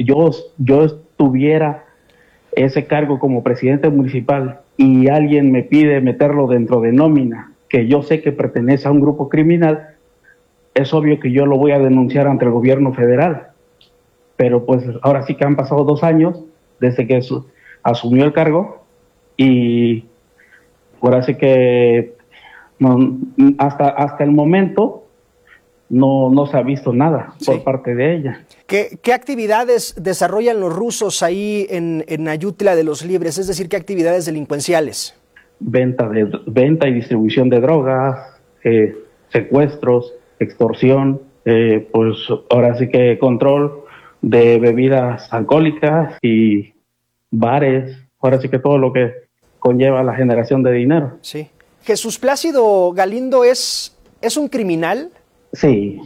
yo estuviera ese cargo como presidente municipal y alguien me pide meterlo dentro de nómina, que yo sé que pertenece a un grupo criminal, es obvio que yo lo voy a denunciar ante el gobierno federal. Pero pues ahora sí que han pasado 2 años desde que asumió el cargo y ahora sí que no, hasta el momento no se ha visto nada por parte de ella. ¿Qué actividades desarrollan los rusos ahí en Ayutla de los Libres? Es decir, ¿qué actividades delincuenciales? Venta y distribución de drogas, secuestros, extorsión, pues ahora sí que control de bebidas alcohólicas y bares, ahora sí que todo lo que conlleva la generación de dinero. Sí. ¿Jesús Plácido Galindo es un criminal? Sí,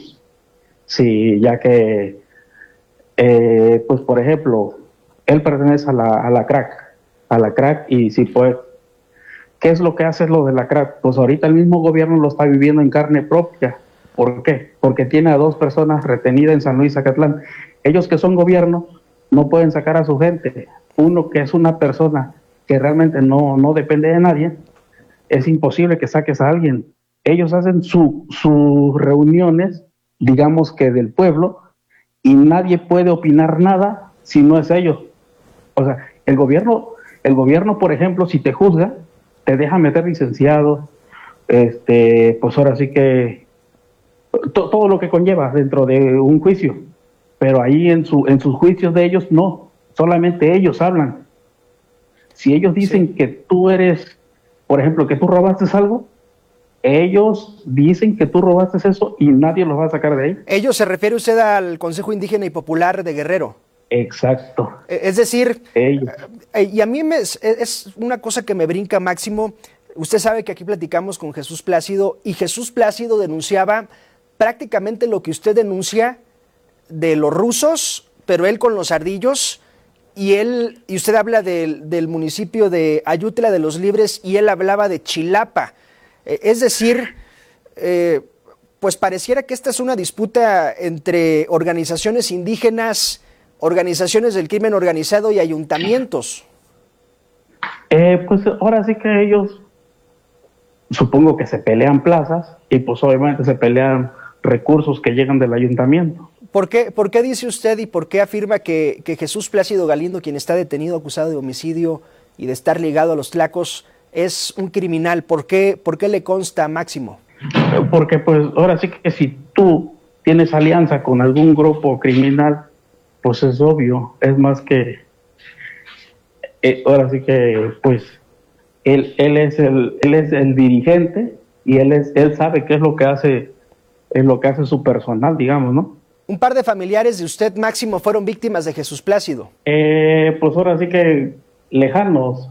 ya que, pues por ejemplo, él pertenece a la crack, y si pues, ¿qué es lo que hace lo de la crack? Pues ahorita el mismo gobierno lo está viviendo en carne propia. ¿Por qué? Porque tiene a 2 personas retenidas en San Luis Zacatlán. Ellos que son gobierno no pueden sacar a su gente. Uno que es una persona que realmente no depende de nadie, es imposible que saques a alguien. Ellos hacen sus reuniones, digamos que del pueblo, y nadie puede opinar nada si no es ellos. O sea, el gobierno, por ejemplo, si te juzga, te deja meter licenciados, pues ahora sí que todo lo que conlleva dentro de un juicio, pero ahí en sus juicios de ellos no, solamente ellos hablan. Si ellos dicen que tú eres, por ejemplo, que tú robaste algo, ellos dicen que tú robaste eso y nadie los va a sacar de ahí. ¿Ellos se refiere usted al Consejo Indígena y Popular de Guerrero? Exacto. Es decir, ellos. Y a mí es una cosa que me brinca, Máximo. Usted sabe que aquí platicamos con Jesús Plácido y Jesús Plácido denunciaba prácticamente lo que usted denuncia de los rusos, pero él con los ardillos, y usted habla del municipio de Ayutla de los Libres y él hablaba de Chilapa. Es decir, pues pareciera que esta es una disputa entre organizaciones indígenas, organizaciones del crimen organizado y ayuntamientos. Pues ahora sí que ellos, supongo que se pelean plazas y pues obviamente se pelean recursos que llegan del ayuntamiento. ¿Por qué dice usted y por qué afirma que Jesús Plácido Galindo, quien está detenido acusado de homicidio y de estar ligado a los tlacos, es un criminal? ¿Por qué le consta, Máximo? Porque pues ahora sí que si tú tienes alianza con algún grupo criminal, pues es obvio, es más que ahora sí que pues él es el dirigente y él sabe qué es lo que hace su personal, digamos, ¿no? Un par de familiares de usted, Máximo, fueron víctimas de Jesús Plácido. Pues ahora sí que lejanos,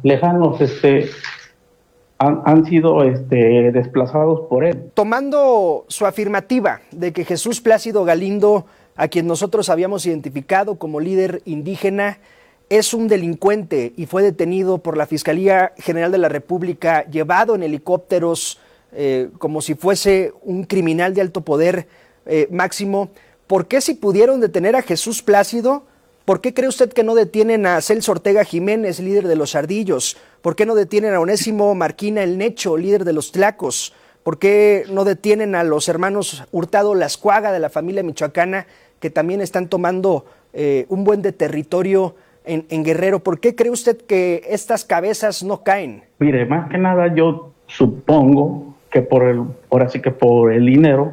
han sido desplazados por él. Tomando su afirmativa de que Jesús Plácido Galindo, a quien nosotros habíamos identificado como líder indígena, es un delincuente y fue detenido por la Fiscalía General de la República, llevado en helicópteros como si fuese un criminal de alto poder, Máximo, ¿por qué si pudieron detener a Jesús Plácido, por qué cree usted que no detienen a Celso Ortega Jiménez, líder de los Ardillos? ¿Por qué no detienen a Onésimo Marquina el Necho, líder de los Tlacos? ¿Por qué no detienen a los hermanos Hurtado Lascuaga de la familia michoacana, que también están tomando un buen de territorio en Guerrero? ¿Por qué cree usted que estas cabezas no caen? Mire, más que nada yo supongo que por el dinero,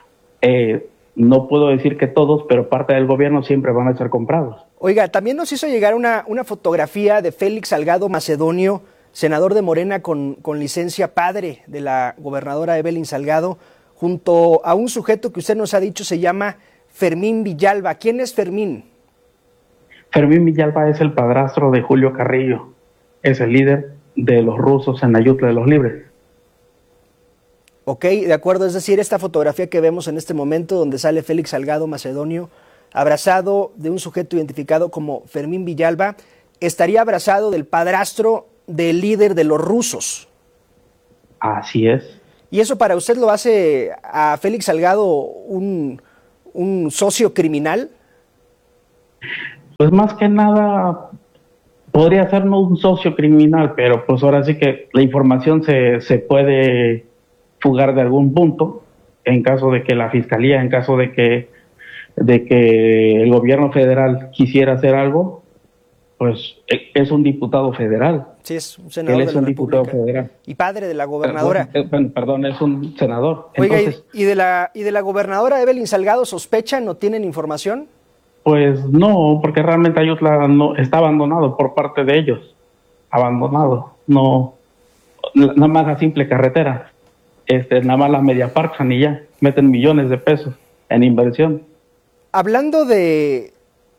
no puedo decir que todos, pero parte del gobierno siempre van a ser comprados. Oiga, también nos hizo llegar una fotografía de Félix Salgado Macedonio, senador de Morena con licencia, padre de la gobernadora Evelyn Salgado, junto a un sujeto que usted nos ha dicho se llama Fermín Villalba. ¿Quién es Fermín? Fermín Villalba es el padrastro de Julio Carrillo, es el líder de los rusos en Ayutla de los Libres. Ok, de acuerdo, es decir, esta fotografía que vemos en este momento donde sale Félix Salgado Macedonio abrazado de un sujeto identificado como Fermín Villalba, estaría abrazado del padrastro del líder de los rusos. Así es. ¿Y eso para usted lo hace a Félix Salgado un socio criminal? Pues más que nada podría ser no un socio criminal, pero pues ahora sí que la información se puede fugar de algún punto en caso de que la fiscalía, en caso de que el gobierno federal quisiera hacer algo, pues es un diputado federal. Sí, es un senador. Él es un diputado federal. Y padre de la gobernadora. Perdón, es un senador. Oiga, entonces, ¿y de la gobernadora Evelyn Salgado sospechan, no tienen información? Pues no, porque realmente Ayutla no está abandonado por parte de ellos. Abandonado. No, nada más la simple carretera. Nada más la media parchan y ya. Meten millones de pesos en inversión. Hablando de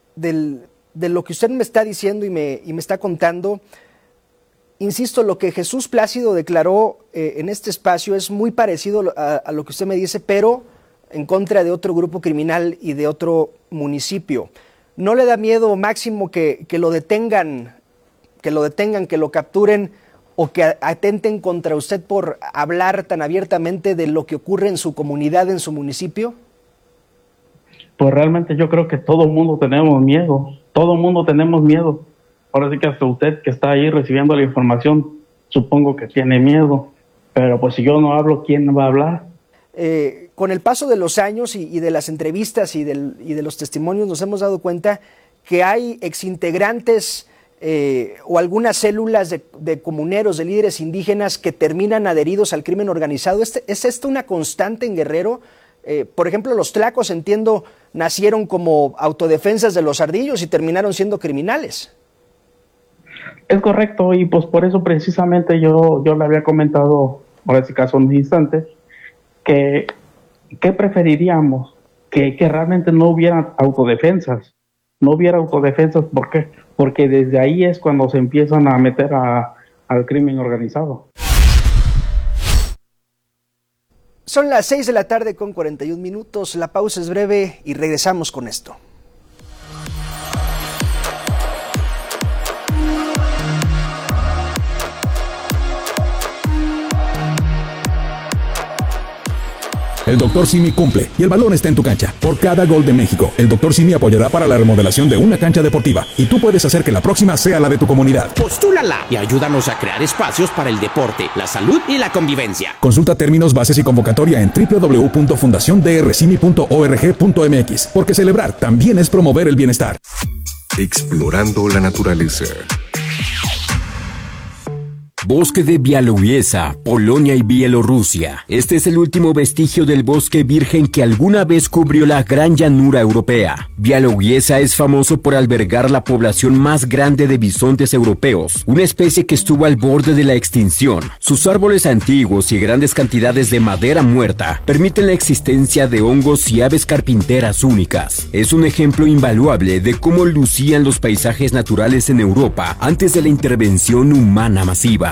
lo que usted me está diciendo y me está contando, insisto, lo que Jesús Plácido declaró en este espacio es muy parecido a lo que usted me dice, pero en contra de otro grupo criminal y de otro municipio. ¿No le da miedo, Máximo, que lo detengan, que lo capturen o que atenten contra usted por hablar tan abiertamente de lo que ocurre en su comunidad, en su municipio? Pues realmente yo creo que todo el mundo tenemos miedo. Todo el mundo tenemos miedo. Ahora sí que hasta usted que está ahí recibiendo la información, supongo que tiene miedo. Pero pues si yo no hablo, ¿quién va a hablar? Con el paso de los años y de las entrevistas y de los testimonios nos hemos dado cuenta que hay exintegrantes o algunas células de comuneros, de líderes indígenas que terminan adheridos al crimen organizado. ¿Es esto una constante en Guerrero? Por ejemplo, los tlacos, entiendo, nacieron como autodefensas de los ardillos y terminaron siendo criminales. Es correcto, y pues por eso precisamente yo le había comentado, ahora sí caso un instante, que preferiríamos que realmente no hubiera autodefensas. No hubiera autodefensas, ¿por qué? Porque desde ahí es cuando se empiezan a meter al crimen organizado. Son las 6 de la tarde con 41 minutos, la pausa es breve y regresamos con esto. El Dr. Simi cumple y el balón está en tu cancha. Por cada gol de México, el Dr. Simi apoyará para la remodelación de una cancha deportiva y tú puedes hacer que la próxima sea la de tu comunidad. Postúlala y ayúdanos a crear espacios para el deporte, la salud y la convivencia. Consulta términos, bases y convocatoria en www.fundaciondrcimi.org.mx, porque celebrar también es promover el bienestar. Explorando la naturaleza. Bosque de Białowieża, Polonia y Bielorrusia. Este es el último vestigio del bosque virgen que alguna vez cubrió la gran llanura europea. Białowieża es famoso por albergar la población más grande de bisontes europeos, una especie que estuvo al borde de la extinción. Sus árboles antiguos y grandes cantidades de madera muerta permiten la existencia de hongos y aves carpinteras únicas. Es un ejemplo invaluable de cómo lucían los paisajes naturales en Europa antes de la intervención humana masiva.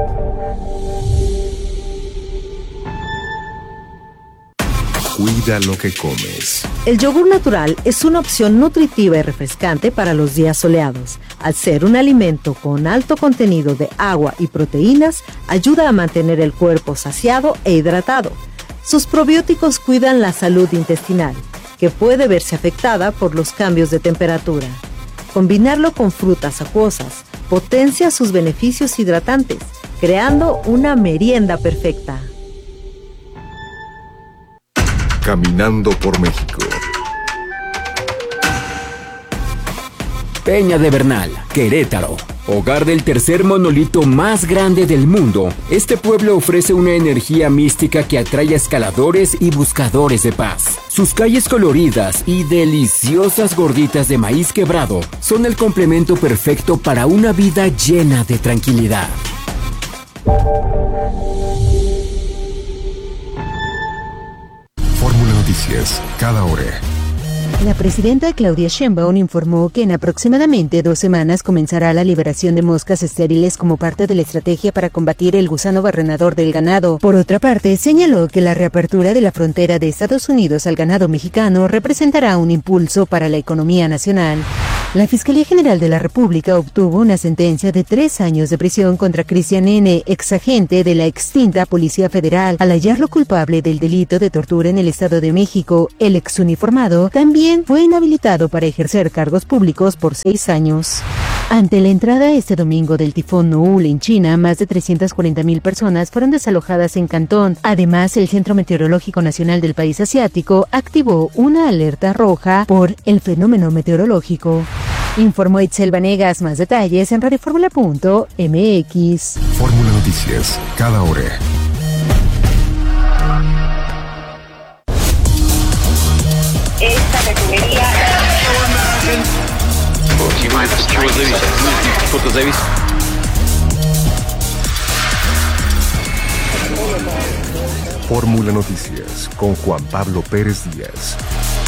Cuida lo que comes. El yogur natural es una opción nutritiva y refrescante para los días soleados. Al ser un alimento con alto contenido de agua y proteínas, ayuda a mantener el cuerpo saciado e hidratado. Sus probióticos cuidan la salud intestinal, que puede verse afectada por los cambios de temperatura. Combinarlo con frutas acuosas potencia sus beneficios hidratantes, creando una merienda perfecta. Caminando por México. Peña de Bernal, Querétaro. Hogar del tercer monolito más grande del mundo, este pueblo ofrece una energía mística que atrae a escaladores y buscadores de paz. Sus calles coloridas y deliciosas gorditas de maíz quebrado son el complemento perfecto para una vida llena de tranquilidad. Fórmula Noticias, cada hora. La presidenta Claudia Sheinbaum informó que en aproximadamente 2 semanas comenzará la liberación de moscas estériles como parte de la estrategia para combatir el gusano barrenador del ganado. Por otra parte, señaló que la reapertura de la frontera de Estados Unidos al ganado mexicano representará un impulso para la economía nacional. La Fiscalía General de la República obtuvo una sentencia de 3 años de prisión contra Cristian N., exagente de la extinta Policía Federal, al hallarlo culpable del delito de tortura en el Estado de México. El exuniformado también fue inhabilitado para ejercer cargos públicos por 6 años. Ante la entrada este domingo del tifón Nuul en China, más de 340,000 personas fueron desalojadas en Cantón. Además, el Centro Meteorológico Nacional del país asiático activó una alerta roja por el fenómeno meteorológico. Informó Itzel Vanegas. Más detalles en radioformula.mx. Fórmula Noticias, cada hora. Esta refinería... Fórmula Noticias con Juan Pablo Pérez Díaz.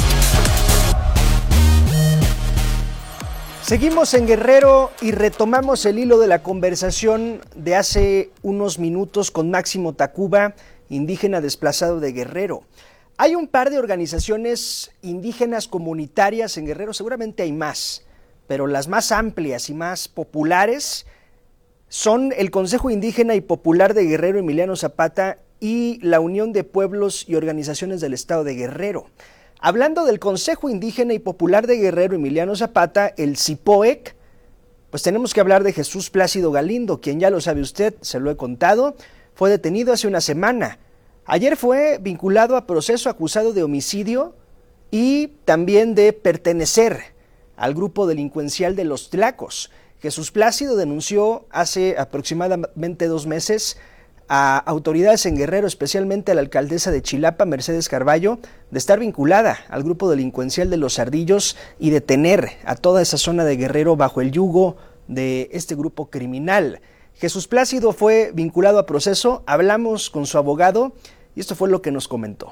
Seguimos en Guerrero y retomamos el hilo de la conversación de hace unos minutos con Máximo Tacuba, indígena desplazado de Guerrero. Hay un par de organizaciones indígenas comunitarias en Guerrero, seguramente hay más, pero las más amplias y más populares son el Consejo Indígena y Popular de Guerrero Emiliano Zapata y la Unión de Pueblos y Organizaciones del Estado de Guerrero. Hablando del Consejo Indígena y Popular de Guerrero Emiliano Zapata, el CIPOEC, pues tenemos que hablar de Jesús Plácido Galindo, quien ya lo sabe usted, se lo he contado, fue detenido hace una semana. Ayer fue vinculado a proceso acusado de homicidio y también de pertenecer al grupo delincuencial de Los Tlacos. Jesús Plácido denunció hace aproximadamente 2 meses a autoridades en Guerrero, especialmente a la alcaldesa de Chilapa, Mercedes Carballo, de estar vinculada al grupo delincuencial de Los Ardillos y de tener a toda esa zona de Guerrero bajo el yugo de este grupo criminal. Jesús Plácido fue vinculado a proceso, hablamos con su abogado y esto fue lo que nos comentó.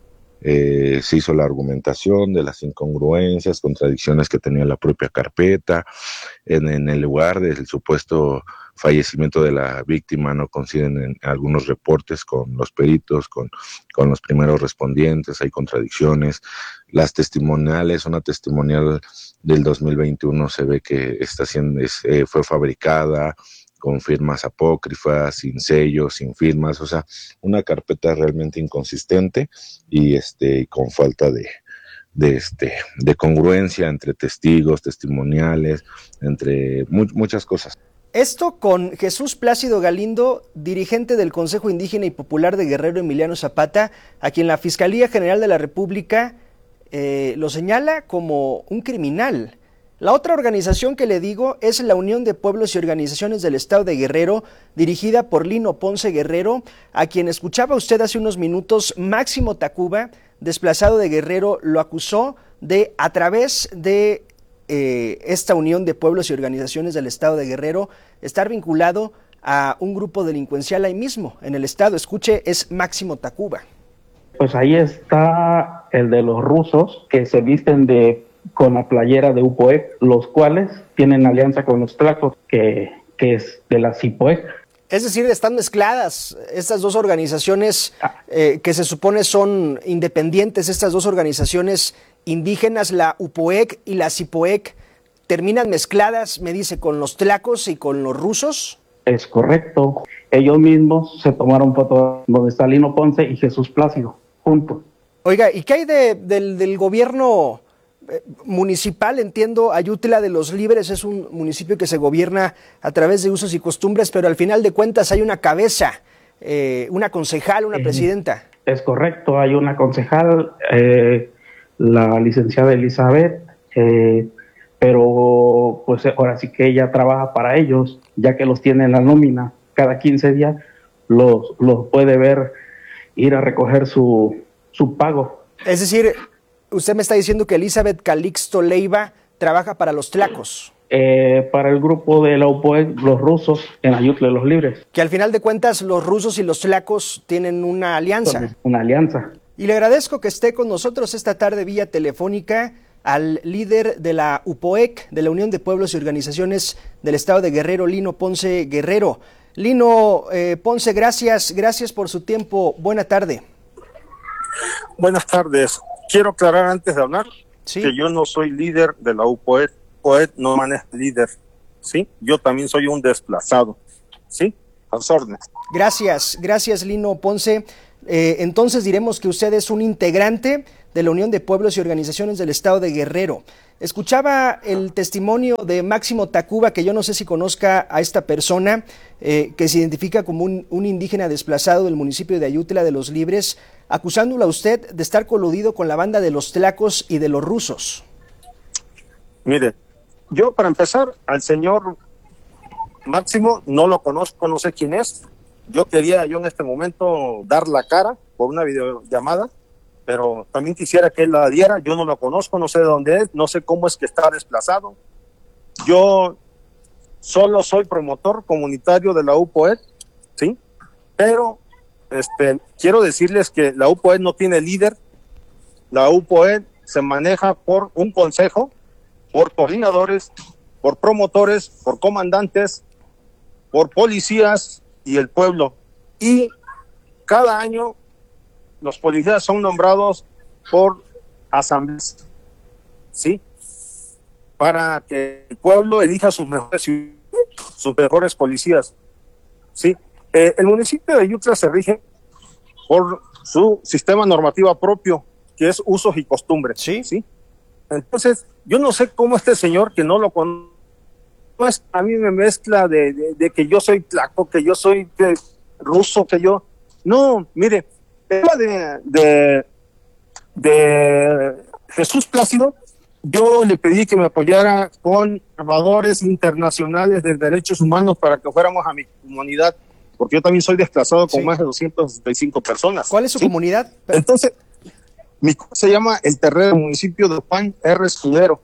Se hizo la argumentación de las incongruencias, contradicciones que tenía la propia carpeta. En el lugar del supuesto fallecimiento de la víctima no coinciden en algunos reportes con los peritos, con los primeros respondientes, hay contradicciones. Las testimoniales, una testimonial del 2021 se ve que fue fabricada con firmas apócrifas, sin sellos, sin firmas, o sea, una carpeta realmente inconsistente y con falta de congruencia entre testigos, testimoniales, entre muchas cosas. Esto con Jesús Plácido Galindo, dirigente del Consejo Indígena y Popular de Guerrero Emiliano Zapata, a quien la Fiscalía General de la República lo señala como un criminal. La otra organización que le digo es la Unión de Pueblos y Organizaciones del Estado de Guerrero, dirigida por Lino Ponce Guerrero, a quien escuchaba usted hace unos minutos. Máximo Tacuba, desplazado de Guerrero, lo acusó de, a través de esta Unión de Pueblos y Organizaciones del Estado de Guerrero, estar vinculado a un grupo delincuencial ahí mismo, en el Estado. Escuche, es Máximo Tacuba. Pues ahí está el de los rusos que se visten con la playera de UPOEC, los cuales tienen alianza con los Tlacos, que es de la CIPOEC. Es decir, están mezcladas estas dos organizaciones que se supone son independientes, estas dos organizaciones indígenas, la UPOEC y la CIPOEC, terminan mezcladas, me dice, con los Tlacos y con los rusos. Es correcto. Ellos mismos se tomaron fotos donde está Lino Ponce y Jesús Plácido, juntos. Oiga, ¿y qué hay del gobierno municipal? Entiendo, Ayutla de los Libres es un municipio que se gobierna a través de usos y costumbres, pero al final de cuentas hay una cabeza, una concejal, una presidenta. Es correcto, hay una concejal, la licenciada Elizabeth, pero pues ahora sí que ella trabaja para ellos, ya que los tiene en la nómina. Cada 15 días los puede ver ir a recoger su pago. Es decir, usted me está diciendo que Elizabeth Calixto Leiva trabaja para los Tlacos. Para el grupo de la UPOEC, los rusos, en Ayutla de los Libres. Que al final de cuentas los rusos y los Tlacos tienen una alianza. Una alianza. Y le agradezco que esté con nosotros esta tarde vía telefónica al líder de la UPOEC, de la Unión de Pueblos y Organizaciones del Estado de Guerrero, Lino Ponce Guerrero. Lino Ponce, gracias por su tiempo. Buena tarde. Buenas tardes. Quiero aclarar antes de hablar que yo no soy líder de la UPOEC. UPOED no maneja líder, ¿sí? Yo también soy un desplazado, ¿sí? A sus órdenes. Gracias Lino Ponce. Entonces diremos que usted es un integrante de la Unión de Pueblos y Organizaciones del Estado de Guerrero. Escuchaba el testimonio de Máximo Tacuba, que yo no sé si conozca a esta persona, que se identifica como un indígena desplazado del municipio de Ayutla de los Libres, acusándola a usted de estar coludido con la banda de los tlacos y de los rusos. Mire, yo para empezar, al señor Máximo no lo conozco, no sé quién es. Yo en este momento dar la cara por una videollamada, pero también quisiera que él la diera. Yo no lo conozco, no sé de dónde es, no sé cómo es que está desplazado. Yo solo soy promotor comunitario de la UPOED, ¿sí? Pero quiero decirles que la UPOED no tiene líder. La UPOED se maneja por un consejo, por coordinadores, por promotores, por comandantes, por policías y el pueblo. Y cada año los policías son nombrados por asambleas, ¿sí? Para que el pueblo elija sus mejores policías, ¿sí? El municipio de Ayutla se rige por su sistema normativo propio, que es usos y costumbres, ¿sí? Entonces, yo no sé cómo este señor, que no lo conoce, a mí me mezcla de que yo soy tlaco, que yo soy ruso, que yo... No, mire, el tema de Jesús Plácido, yo le pedí que me apoyara con observadores internacionales de derechos humanos para que fuéramos a mi comunidad, porque yo también soy desplazado con más de 265 personas. ¿Cuál es su comunidad? Entonces, mi se llama El Terrero, municipio de Juan R. Escudero.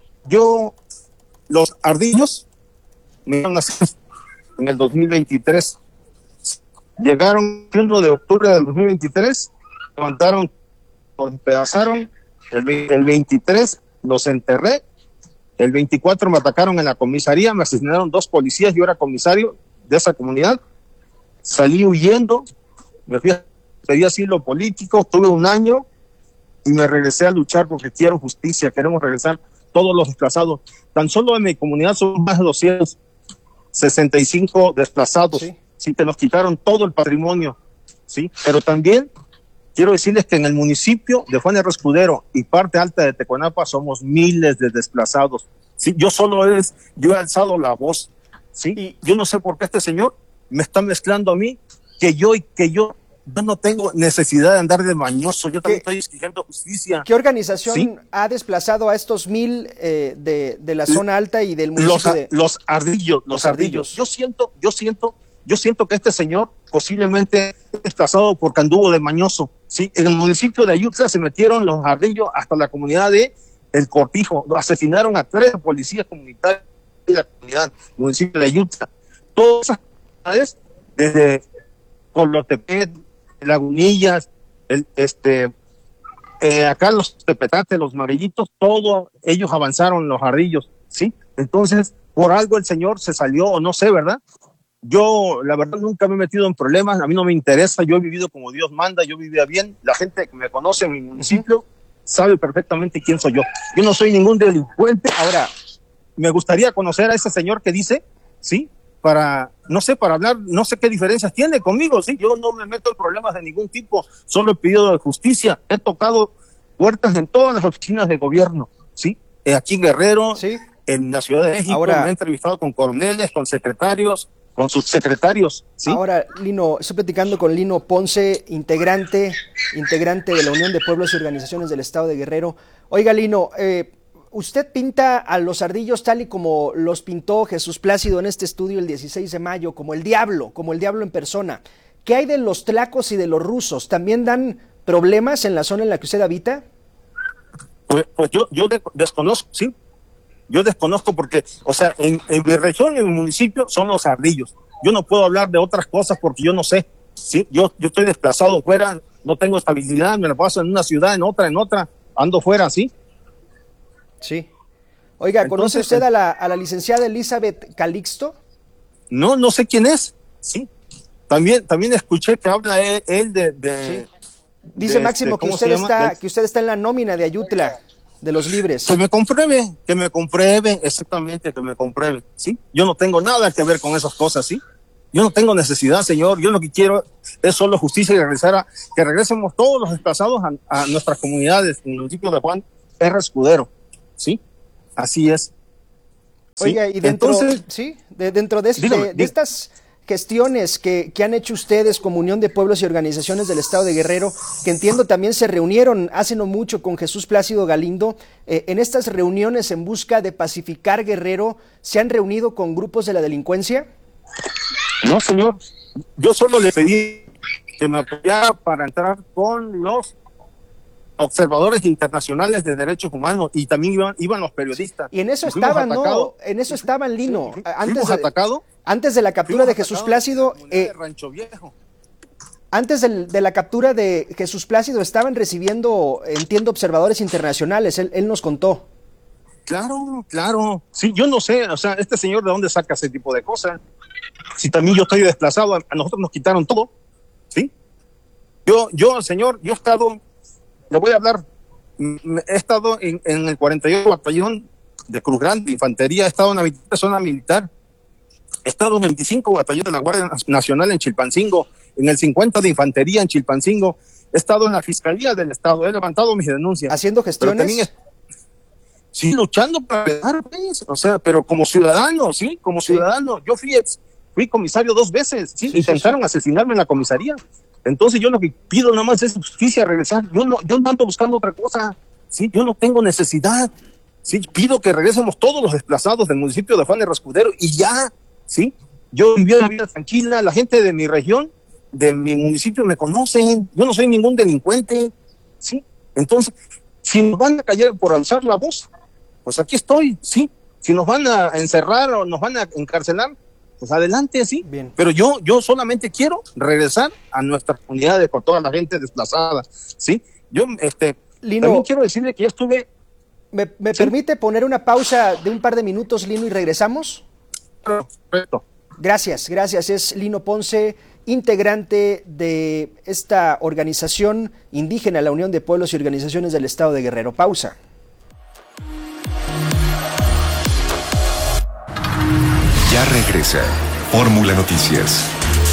Los ardillos me iban a hacer en el 2023. Llegaron el 1 de octubre del 2023, levantaron, los despedazaron, el 23 los enterré, el 24 me atacaron en la comisaría, me asesinaron 2 policías, yo era comisario de esa comunidad, salí huyendo, me fui a pedir asilo político, tuve 1 año y me regresé a luchar porque quiero justicia, queremos regresar todos los desplazados. Tan solo en mi comunidad son más de 265 desplazados, sí, que nos quitaron todo el patrimonio, sí, pero también quiero decirles que en el municipio de Juan R. Escudero y parte alta de Tecuanapa somos miles de desplazados, sí, yo he alzado la voz, sí, y yo no sé por qué este señor me está mezclando a mí, que yo no tengo necesidad de andar de mañoso, yo también estoy exigiendo justicia. ¿Qué organización ha desplazado a estos 1000 de la zona alta y del municipio los ardillos. Yo siento que este señor posiblemente es desplazado porque anduvo de mañoso, ¿sí? En el municipio de Ayutla se metieron los ardillos hasta la comunidad de El Cortijo, asesinaron a 3 policías comunitarios de la comunidad, municipio de Ayutla. Todas esas comunidades, desde Colotepet, Lagunillas, acá los Tepetates, los Marillitos, todos ellos avanzaron los ardillos, ¿sí? Entonces, por algo el señor se salió, o no sé, ¿verdad? Yo, la verdad, nunca me he metido en problemas, a mí no me interesa, yo he vivido como Dios manda, yo vivía bien, la gente que me conoce en mi municipio sabe perfectamente quién soy yo. Yo no soy ningún delincuente. Ahora, me gustaría conocer a ese señor que dice, ¿sí? Para hablar, no sé qué diferencias tiene conmigo, ¿sí? Yo no me meto en problemas de ningún tipo, solo he pedido justicia, he tocado puertas en todas las oficinas de gobierno, ¿sí? Aquí en Guerrero, ¿sí? En la Ciudad de México, ahora, me he entrevistado con coroneles, con secretarios, con subsecretarios, ¿sí? Ahora, Lino, estoy platicando con Lino Ponce, integrante de la Unión de Pueblos y Organizaciones del Estado de Guerrero. Oiga, Lino, usted pinta a los ardillos tal y como los pintó Jesús Plácido en este estudio el 16 de mayo, como el diablo en persona. ¿Qué hay de los tlacos y de los rusos? ¿También dan problemas en la zona en la que usted habita? Pues yo desconozco, sí. Yo desconozco porque, o sea, en mi región, en mi municipio, son los ardillos. Yo no puedo hablar de otras cosas porque yo no sé, ¿sí? Yo estoy desplazado fuera, no tengo estabilidad, me la paso en una ciudad, en otra, ando fuera, ¿sí? Sí. Oiga, ¿conoce usted a la licenciada Elizabeth Calixto? No sé quién es, ¿sí? También escuché que habla él de sí. Dice Máximo que usted está en la nómina de Ayutla. de los libres. Que me comprueben, exactamente, que me comprueben, ¿sí? Yo no tengo nada que ver con esas cosas, ¿sí? Yo no tengo necesidad, señor. Yo lo que quiero es solo justicia y que regresemos todos los desplazados a nuestras comunidades, en el municipio de Juan R. Escudero, ¿sí? Así es. ¿Sí? Oiga, y dentro, entonces, dentro de estas gestiones que han hecho ustedes como Unión de Pueblos y Organizaciones del Estado de Guerrero, que entiendo también se reunieron hace no mucho con Jesús Plácido Galindo, en estas reuniones en busca de pacificar Guerrero, ¿se han reunido con grupos de la delincuencia? No, señor. Yo solo le pedí que me apoyara para entrar con los observadores internacionales de derechos humanos y también iban los periodistas. Y en eso estaban, ¿no? En eso estaban, Lino. Sí, antes de la captura de Jesús Plácido, Rancho Viejo. Antes de la captura de Jesús Plácido estaban recibiendo, entiendo, observadores internacionales. Él nos contó. Claro. Sí, yo no sé, o sea, este señor de dónde saca ese tipo de cosas. Si también yo estoy desplazado, a nosotros nos quitaron todo, ¿sí? Yo, señor, yo he estado, le voy a hablar, he estado en el 48 Batallón de Cruz Grande, Infantería, he estado en la zona militar, he estado en el 25 Batallón de la Guardia Nacional en Chilpancingo, en el 50 de Infantería en Chilpancingo, he estado en la Fiscalía del Estado, he levantado mis denuncias. ¿Haciendo gestiones? Sí, luchando para ganar, pues, o sea, pero como ciudadano, ¿sí? Como ciudadano, yo fui comisario 2 veces, ¿sí? Intentaron asesinarme en la comisaría. Entonces yo lo que pido nada más es justicia, regresar. Yo no ando buscando otra cosa, ¿sí? Yo no tengo necesidad, ¿sí? Pido que regresemos todos los desplazados del municipio de Juan R. Escudero y ya, ¿sí? Yo viví una vida tranquila, la gente de mi región, de mi municipio me conocen, yo no soy ningún delincuente, ¿sí? Entonces, si nos van a callar por alzar la voz, pues aquí estoy, ¿sí? Si nos van a encerrar o nos van a encarcelar, pues adelante, sí. Bien. Pero yo solamente quiero regresar a nuestras comunidades con toda la gente desplazada, ¿sí? Yo, Lino, también quiero decirle que ya estuve... ¿Me permite poner una pausa de un par de minutos, Lino, y regresamos? Perfecto. Gracias. Es Lino Ponce, integrante de esta organización indígena, la Unión de Pueblos y Organizaciones del Estado de Guerrero. Pausa. Ya regresa Fórmula Noticias.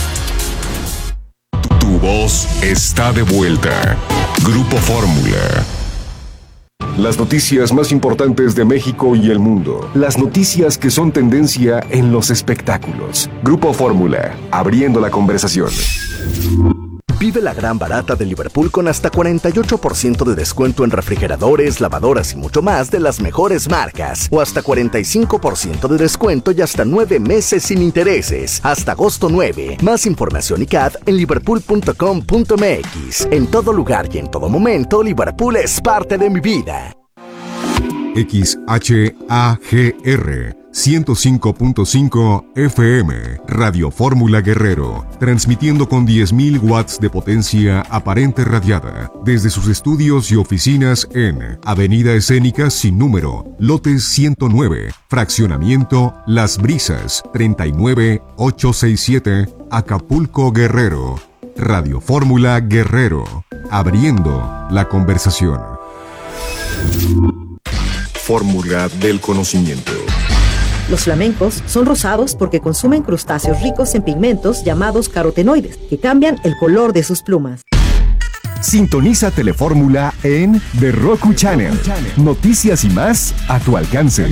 Tu voz está de vuelta. Grupo Fórmula. Las noticias más importantes de México y el mundo. Las noticias que son tendencia en los espectáculos. Grupo Fórmula, abriendo la conversación. Vive la gran barata de Liverpool con hasta 48% de descuento en refrigeradores, lavadoras y mucho más de las mejores marcas. O hasta 45% de descuento y hasta 9 meses sin intereses. Hasta agosto 9. Más información y CAD en liverpool.com.mx. En todo lugar y en todo momento, Liverpool es parte de mi vida. XHAGR 105.5 FM, Radio Fórmula Guerrero, transmitiendo con 10.000 watts de potencia aparente radiada, desde sus estudios y oficinas en Avenida Escénica sin número, lotes 109, fraccionamiento Las Brisas, 39867, Acapulco, Guerrero. Radio Fórmula Guerrero, abriendo la conversación. Fórmula del conocimiento. Los flamencos son rosados porque consumen crustáceos ricos en pigmentos llamados carotenoides, que cambian el color de sus plumas. Sintoniza Telefórmula en The Roku Channel. Noticias y más a tu alcance.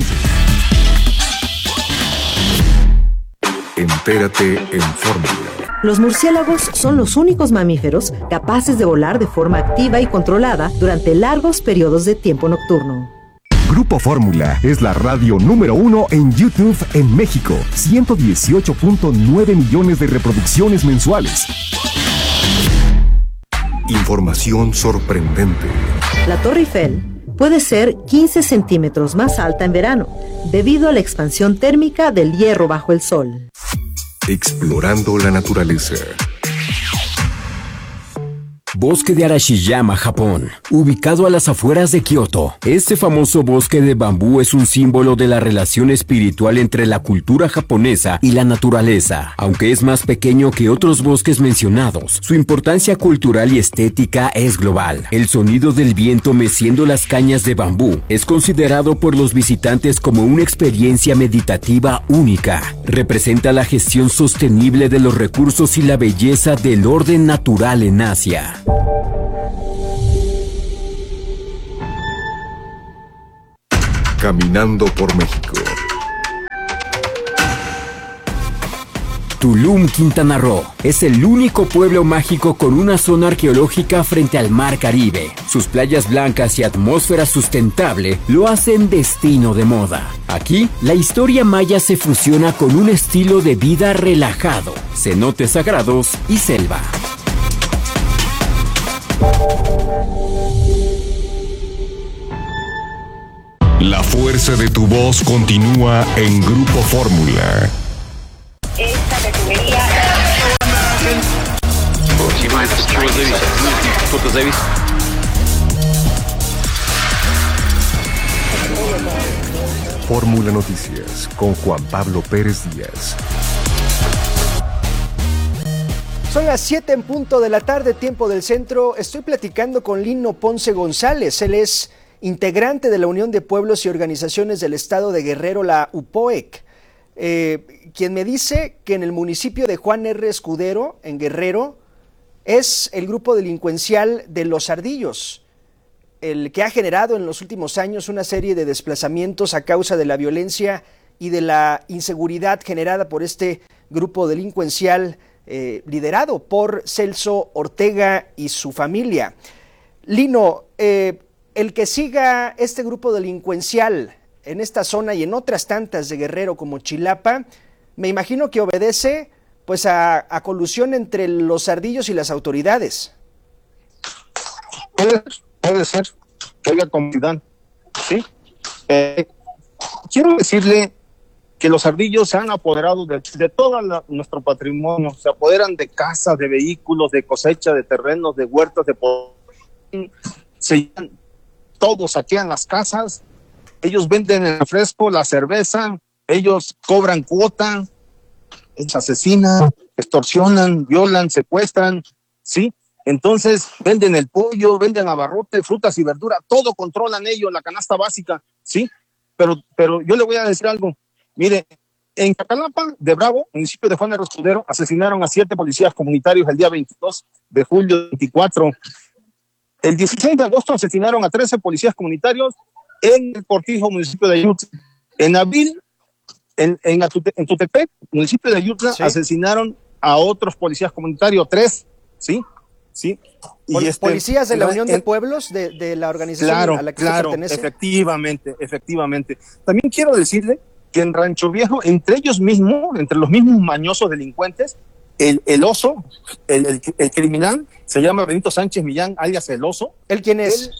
Entérate en Fórmula. Los murciélagos son los únicos mamíferos capaces de volar de forma activa y controlada durante largos periodos de tiempo nocturno. Grupo Fórmula es la radio número 1 en YouTube en México. 118.9 millones de reproducciones mensuales. Información sorprendente. La Torre Eiffel puede ser 15 centímetros más alta en verano, debido a la expansión térmica del hierro bajo el sol. Explorando la naturaleza. Bosque de Arashiyama, Japón, ubicado a las afueras de Kioto. Este famoso bosque de bambú es un símbolo de la relación espiritual entre la cultura japonesa y la naturaleza. Aunque es más pequeño que otros bosques mencionados, su importancia cultural y estética es global. El sonido del viento meciendo las cañas de bambú es considerado por los visitantes como una experiencia meditativa única. Representa la gestión sostenible de los recursos y la belleza del orden natural en Asia. Caminando por México. Tulum, Quintana Roo, es el único pueblo mágico con una zona arqueológica frente al Mar Caribe. Sus playas blancas y atmósfera sustentable lo hacen destino de moda. Aquí, la historia maya se fusiona con un estilo de vida relajado, cenotes sagrados y selva. La fuerza de tu voz continúa en Grupo Fórmula. Esta refinería... Fórmula Noticias con Juan Pablo Pérez Díaz. Son las 7 en punto de la tarde, tiempo del centro. Estoy platicando con Lino Ponce González. Él es integrante de la Unión de Pueblos y Organizaciones del Estado de Guerrero, la UPOEC, quien me dice que en el municipio de Juan R. Escudero, en Guerrero, es el grupo delincuencial de Los Ardillos, el que ha generado en los últimos años una serie de desplazamientos a causa de la violencia y de la inseguridad generada por este grupo delincuencial liderado por Celso Ortega y su familia. Lino, el que siga este grupo delincuencial en esta zona y en otras tantas de Guerrero como Chilapa, me imagino que obedece pues a colusión entre los ardillos y las autoridades. Puede ser que haya comunidad, ¿sí? Quiero decirle que los ardillos se han apoderado de todo nuestro patrimonio, se apoderan de casas, de vehículos, de cosecha, de terrenos, de huertas, todos saquean las casas, ellos venden el refresco, la cerveza, ellos cobran cuota, ellos asesinan, extorsionan, violan, secuestran, ¿sí? Entonces venden el pollo, venden abarrote, frutas y verduras, todo controlan ellos, la canasta básica, ¿sí? Pero yo le voy a decir algo, mire, en Cacalapa de Bravo, municipio de Juan R. Escudero, asesinaron a 7 policías comunitarios el día 22 de julio 24. El 16 de agosto asesinaron a 13 policías comunitarios en el Cortijo, municipio de Ayutla. En abril, en Tutepec, municipio de Ayutla, ¿sí?, asesinaron a otros policías comunitarios, 3, ¿sí? ¿Sí? Y policías de la Unión de Pueblos, de la organización a la que se pertenece. Efectivamente. También quiero decirle que en Rancho Viejo, entre ellos mismos, entre los mismos mañosos delincuentes, el oso, el criminal, se llama Benito Sánchez Millán, alias el oso. ¿Él quién es?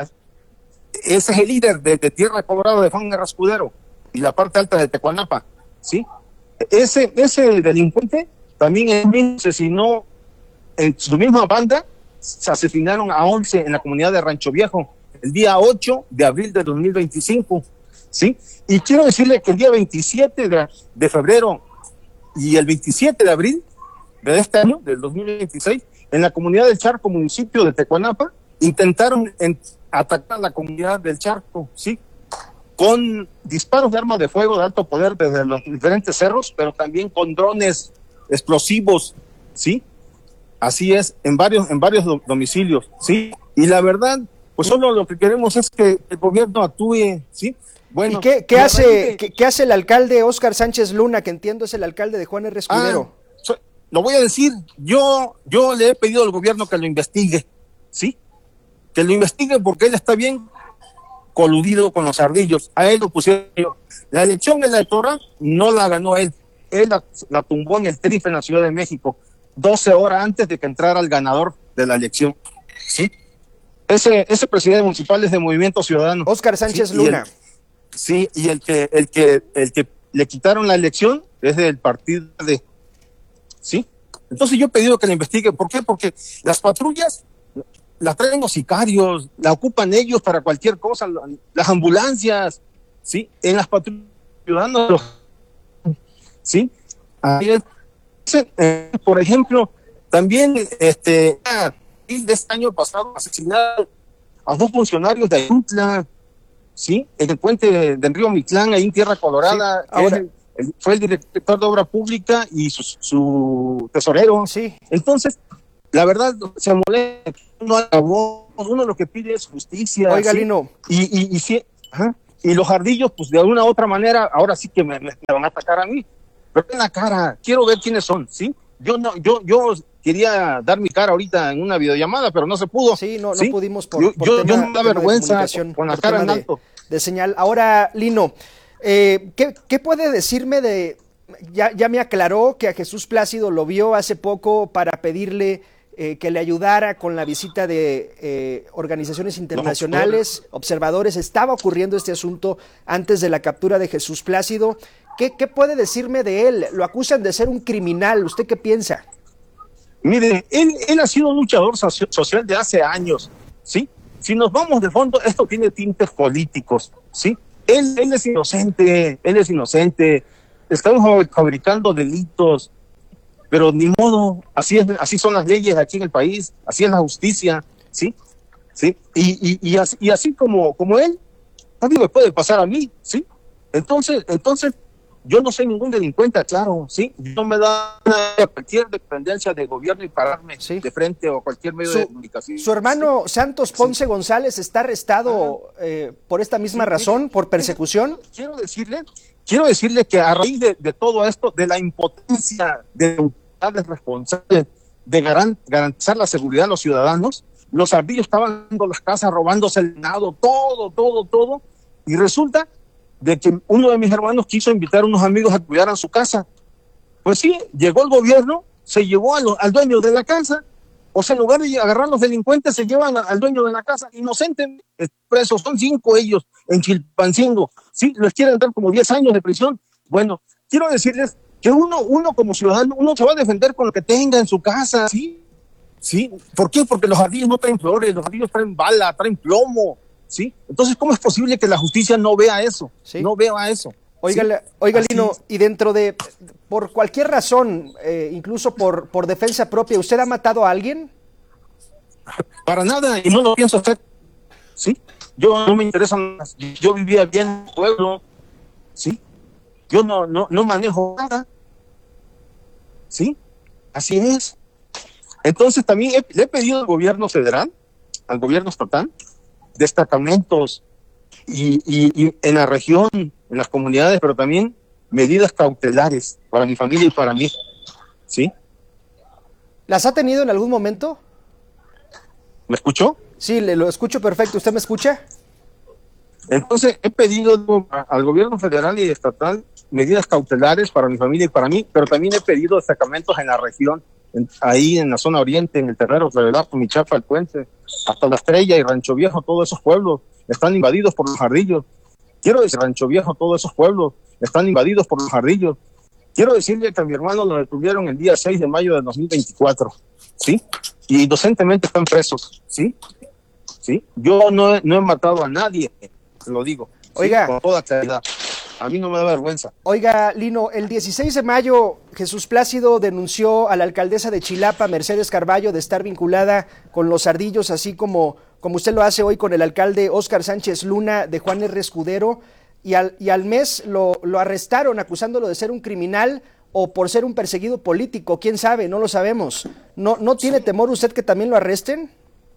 Ese es el líder de Tierra Colorada de Juan R. Escudero y la parte alta de Tecuanapa, ¿sí? Ese delincuente también asesinó en su misma banda, se asesinaron a 11 en la comunidad de Rancho Viejo el día 8 de abril de 2025, ¿sí? Y quiero decirle que el día 27 de febrero y el 27 de abril de este año, del 2026, en la comunidad del Charco, municipio de Tecuanapa, intentaron atacar la comunidad del Charco, ¿sí? Con disparos de armas de fuego de alto poder desde los diferentes cerros, pero también con drones explosivos, ¿sí? Así es, en varios domicilios, ¿sí? Y la verdad, pues solo lo que queremos es que el gobierno actúe, ¿sí? Bueno, ¿y qué hace el alcalde Óscar Sánchez Luna, que entiendo es el alcalde de Juan R. Escudero? Lo voy a decir, yo le he pedido al gobierno que lo investigue, ¿sí? Que lo investigue porque él está bien coludido con los ardillos. A él lo pusieron. La elección electoral no la ganó él la tumbó en el TRIF en la Ciudad de México, 12 horas antes de que entrara el ganador de la elección, ¿sí? Ese presidente municipal es de Movimiento Ciudadano. Óscar Sánchez Luna. Y el que le quitaron la elección es del partido de... ¿Sí? Entonces yo he pedido que le investigue. ¿Por qué? Porque las patrullas la traen los sicarios, la ocupan ellos para cualquier cosa, las ambulancias, ¿sí? En las patrullas ciudadanas, ¿sí? Ahí es. Por ejemplo, también de este año pasado asesinaron a 2 funcionarios de Ayuntla, ¿sí? En el puente del río Mitlán, ahí en Tierra Colorada. Sí, ahora fue el director de obra pública y su tesorero. Sí. Entonces, la verdad, se molesta, no acabó, uno lo que pide es justicia. Oiga, ¿sí? Lino. Y sí, ajá. Y los ardillos, pues de alguna u otra manera, ahora sí que me van a atacar a mí. Pero en la cara, quiero ver quiénes son, ¿sí? Yo quería dar mi cara ahorita en una videollamada, pero no se pudo. Sí, no ¿sí? pudimos por yo me da vergüenza con la cara en alto. De señal. Ahora, Lino, ¿qué puede decirme de... Ya me aclaró que a Jesús Plácido lo vio hace poco para pedirle que le ayudara con la visita de organizaciones internacionales, observadores. Estaba ocurriendo este asunto antes de la captura de Jesús Plácido. ¿Qué puede decirme de él? Lo acusan de ser un criminal. ¿Usted qué piensa? Mire, él ha sido un luchador social de hace años, ¿sí? Si nos vamos de fondo, esto tiene tintes políticos, ¿sí? Él es inocente, estamos fabricando delitos, pero ni modo, así son las leyes aquí en el país, así es la justicia, ¿sí? ¿Sí? Y así como él, también me puede pasar a mí, ¿sí? Entonces, yo no soy ningún delincuente, claro, ¿sí? No me da cualquier dependencia de gobierno y pararme de frente o cualquier medio de comunicación. Su hermano Santos Ponce González está arrestado por esta misma razón, por persecución. Quiero decirle que a raíz de todo esto, de la impotencia de darles responsables de garantizar la seguridad a los ciudadanos, los ardillos estaban dando las casas, robándose el ganado, todo, y resulta de que uno de mis hermanos quiso invitar a unos amigos a cuidar a su casa. Pues sí, llegó el gobierno, se llevó al dueño de la casa, o sea, en lugar de agarrar a los delincuentes, se llevan al dueño de la casa, inocente, presos, son 5 ellos, en Chilpancingo, sí, les quieren dar como 10 años de prisión. Bueno, quiero decirles que uno como ciudadano, uno se va a defender con lo que tenga en su casa, ¿sí? ¿Sí? ¿Por qué? Porque los ardillos no traen flores, los ardillos traen bala, traen plomo, ¿sí? Entonces, ¿cómo es posible que la justicia no vea eso? ¿Sí? No vea eso. Oiga, Lino, y dentro de, por cualquier razón, incluso por defensa propia, ¿usted ha matado a alguien? Para nada, y no lo pienso hacer, ¿sí? Yo no me interesa, yo vivía bien en el pueblo, ¿sí? Yo no manejo nada, ¿sí? Así es. Entonces también le he pedido al gobierno federal, al gobierno estatal, destacamentos y en la región, en las comunidades, pero también medidas cautelares para mi familia y para mí, ¿sí? ¿Las ha tenido en algún momento? ¿Me escuchó? Sí, lo escucho perfecto. ¿Usted me escucha? Entonces he pedido al gobierno federal y estatal medidas cautelares para mi familia y para mí, pero también he pedido destacamentos en la región, ahí en la zona oriente, en el Terrero, Florelato, Michapa, El Puente, hasta La Estrella y Rancho Viejo. Todos esos pueblos están invadidos por los ardillos. Quiero decir, Rancho Viejo, todos esos pueblos están invadidos por los ardillos. Quiero decirle que a mi hermano lo detuvieron el día 6 de mayo de 2024, ¿sí? Y inocentemente están presos, ¿sí? ¿Sí? Yo no he matado a nadie, lo digo. Oiga. ¿sí? Con toda claridad. A mí no me da vergüenza. Oiga, Lino, el 16 de mayo Jesús Plácido denunció a la alcaldesa de Chilapa, Mercedes Carballo, de estar vinculada con los ardillos, así como usted lo hace hoy con el alcalde Óscar Sánchez Luna de Juan R. Escudero, y al mes lo arrestaron acusándolo de ser un criminal o por ser un perseguido político. ¿Quién sabe? No lo sabemos. ¿No tiene temor usted que también lo arresten?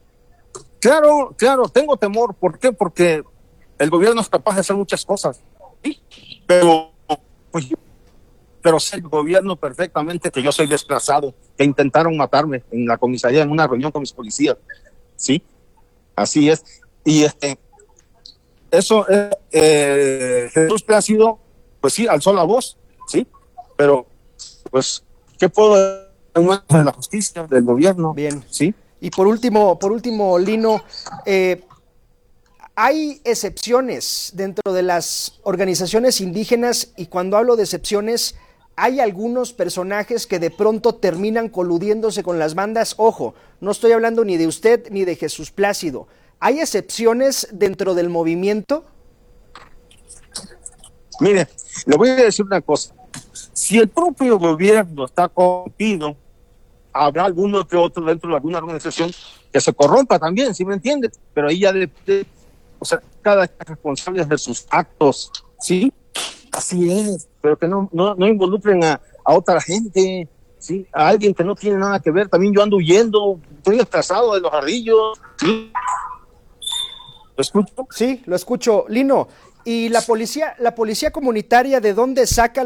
Claro, tengo temor. ¿Por qué? Porque el gobierno es capaz de hacer muchas cosas. Sí, pero sé el gobierno perfectamente que yo soy desplazado, que intentaron matarme en la comisaría en una reunión con mis policías, ¿sí? Así es. Y eso Jesús Plácido, pues sí, alzó la voz, ¿sí? Pero, pues, ¿qué puedo decir de la justicia, del gobierno? Bien. ¿Sí? Y por último, Lino, hay excepciones dentro de las organizaciones indígenas, y cuando hablo de excepciones hay algunos personajes que de pronto terminan coludiéndose con las bandas. Ojo, no estoy hablando ni de usted ni de Jesús Plácido. ¿Hay excepciones dentro del movimiento? Mire, le voy a decir una cosa. Si el propio gobierno está corrompido, habrá alguno que otro dentro de alguna organización que se corrompa también, ¿sí me entiendes? Pero ahí ya o sea, cada es responsable de sus actos, ¿sí? Así es, pero que no involucren a otra gente, ¿sí? A alguien que no tiene nada que ver. También yo ando huyendo, estoy desplazado de los ardillos, ¿sí? ¿Lo escucho? Sí, lo escucho. Lino, ¿y la policía comunitaria de dónde saca